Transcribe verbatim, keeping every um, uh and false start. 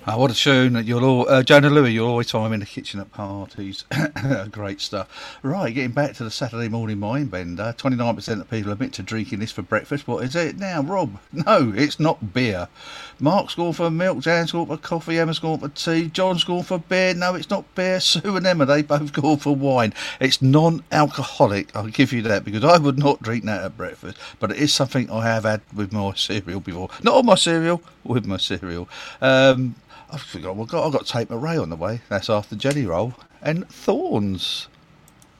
Oh, what a tune. You'll all, uh, Jonah Louis, you'll always find him in the kitchen at parties. Great stuff. Right, getting back to the Saturday morning mind bender. twenty-nine percent of people admit to drinking this for breakfast. What is it now, Rob? No, it's not beer. Mark's gone for milk, Jan's gone for coffee, Emma's gone for tea, John's gone for beer. No, it's not beer. Sue and Emma, they both gone for wine. It's non-alcoholic, I'll give you that, because I would not drink that at breakfast. But it is something I have had with my cereal before. Not on my cereal, with my cereal. Um... I forgot. I've got, I've got Tate Murray on the way. That's after Jelly Roll and Thorns.